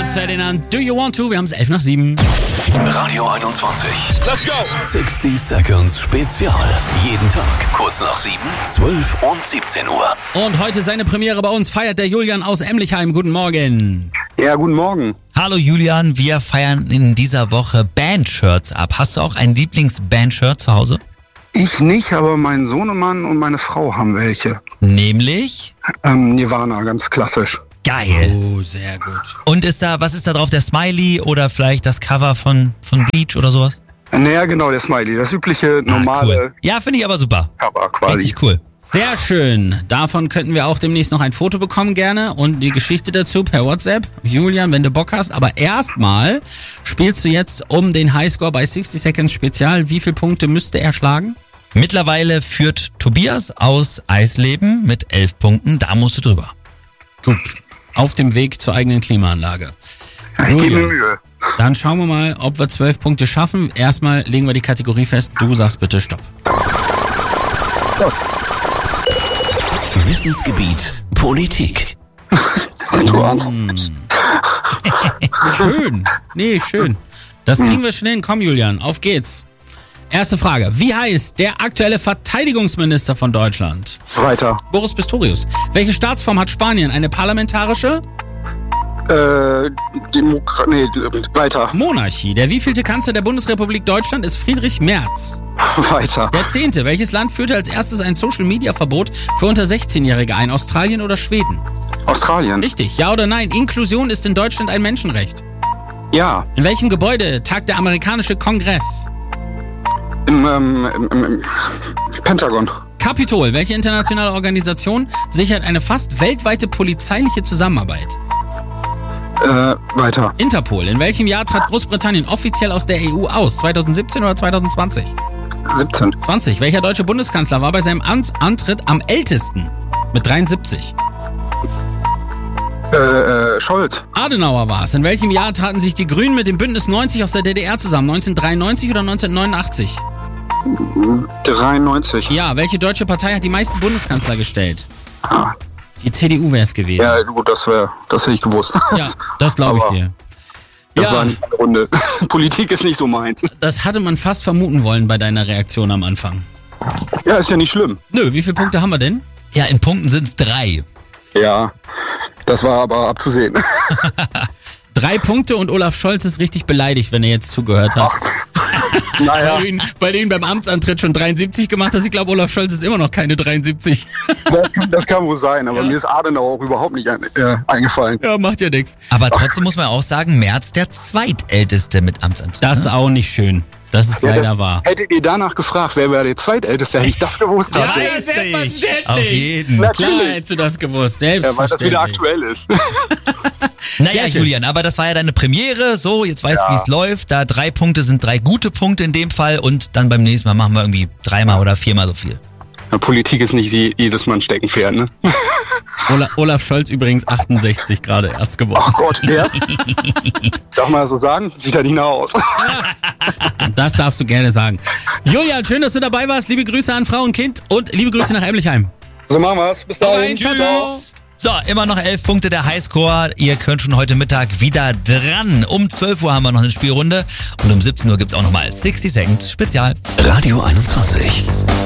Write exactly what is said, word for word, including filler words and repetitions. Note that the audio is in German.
Franz Ferdinand, Do You Want To? Wir haben es elf nach sieben. Radio einundzwanzig. Let's go! sechzig Seconds Spezial. Jeden Tag kurz nach sieben, zwölf und siebzehn Uhr. Und heute seine Premiere bei uns feiert der Julian aus Emlichheim. Guten Morgen. Ja, guten Morgen. Hallo Julian, wir feiern in dieser Woche Bandshirts ab. Hast du auch ein Lieblings-Bandshirt zu Hause? Ich nicht, aber mein Sohnemann und meine Frau haben welche. Nämlich? Ähm, Nirvana, ganz klassisch. Geil. Oh, sehr gut. Und ist da, was ist da drauf, der Smiley oder vielleicht das Cover von, von Bleach oder sowas? Naja, genau, der Smiley. Das übliche, normale Ah, cool. Ja, finde ich aber super. Cover quasi. Richtig cool. Sehr schön. Davon könnten wir auch demnächst noch ein Foto bekommen gerne und die Geschichte dazu per WhatsApp. Julian, wenn du Bock hast. Aber erstmal spielst du jetzt um den Highscore bei sechzig Seconds Spezial. Wie viele Punkte müsste er schlagen? Mittlerweile führt Tobias aus Eisleben mit elf Punkten. Da musst du drüber. Gut. Auf dem Weg zur eigenen Klimaanlage. Ich gebe mir Julian, Mühe. dann schauen wir mal, ob wir zwölf Punkte schaffen. Erstmal legen wir die Kategorie fest. Du sagst bitte Stopp. Wissensgebiet Politik. Du ahnst. Schön. Nee, schön. Das kriegen wir schnell hin. Komm, Julian, auf geht's. Erste Frage. Wie heißt der aktuelle Verteidigungsminister von Deutschland? Weiter. Boris Pistorius. Welche Staatsform hat Spanien? Eine parlamentarische? Äh, Demokra nee, weiter. Monarchie. Der wievielte Kanzler der Bundesrepublik Deutschland ist Friedrich Merz? Weiter. Der zehnte. Welches Land führte als erstes ein Social-Media-Verbot für unter sechzehnjährige ein? Australien oder Schweden? Australien. Richtig. Ja oder nein? Inklusion ist in Deutschland ein Menschenrecht. Ja. In welchem Gebäude tagt der amerikanische Kongress? Im, ähm, im, im, im Pentagon. Capitol. Welche internationale Organisation sichert eine fast weltweite polizeiliche Zusammenarbeit? Äh, weiter. Interpol. In welchem Jahr trat Großbritannien offiziell aus der E U aus? zweitausendsiebzehn oder zweitausendzwanzig? siebzehn. zwanzig. Welcher deutsche Bundeskanzler war bei seinem Amtsantritt am ältesten? Mit dreiundsiebzig. Äh, äh, Scholz. Adenauer war es. In welchem Jahr traten sich die Grünen mit dem Bündnis neunzig aus der D D R zusammen? neunzehnhundertdreiundneunzig oder neunzehnhundertneunundachtzig? dreiundneunzig. Ja, welche deutsche Partei hat die meisten Bundeskanzler gestellt? Ah. Die C D U wäre es gewesen. Ja, gut, das wäre, das hätte ich gewusst. Ja, das glaube ich Aber dir. Das Ja. war nicht eine Runde. Politik ist nicht so meins. Das hatte man fast vermuten wollen bei deiner Reaktion am Anfang. Ja, ist ja nicht schlimm. Nö, wie viele Punkte haben wir denn? Ja, in Punkten sind es drei. Ja, das war aber abzusehen. Drei Punkte und Olaf Scholz ist richtig beleidigt, wenn er jetzt zugehört hat. Naja, Weil, du ihn, weil du ihn beim Amtsantritt schon dreiundsiebzig gemacht hast. Ich glaube, Olaf Scholz ist immer noch keine dreiundsiebzig. das, das kann wohl sein, aber Ja. mir ist Adenauer auch überhaupt nicht ein, äh, eingefallen. Ja, macht ja nichts. Aber trotzdem muss man auch sagen, Merz der zweitälteste mit Amtsantritt. Das ist auch nicht schön. Das ist leider wahr. Hättet ihr danach gefragt, wer wäre der Zweitälteste, hätte ich das gewusst. Ja, hatte. ist selbstverständlich. Auf jeden. Na, Klar Natürlich. hättest du das gewusst. Ja, weil das Selbstverständlich. wieder aktuell ist. Naja, Sehr schön. Julian, aber das war ja deine Premiere. So, jetzt weißt du, Ja. wie es läuft. Da drei Punkte sind drei gute Punkte in dem Fall. Und dann beim nächsten Mal machen wir irgendwie dreimal oder viermal so viel. Ja, Politik ist nicht je- jedes Mann Steckenpferd, ne? Ola, Olaf Scholz übrigens achtundsechzig gerade erst geworden. Ach Gott, ja. Darf man das so sagen? Sieht ja nicht nach aus. Das darfst du gerne sagen. Julian, schön, dass du dabei warst. Liebe Grüße an Frau und Kind und liebe Grüße nach Emlichheim. So machen wir's. Bis Hau dahin. rein, ciao, ciao. So, immer noch elf Punkte der Highscore. Ihr könnt schon heute Mittag wieder dran. Um zwölf Uhr haben wir noch eine Spielrunde. Und um siebzehn Uhr gibt's auch nochmal sechzig Seconds Spezial. Radio einundzwanzig.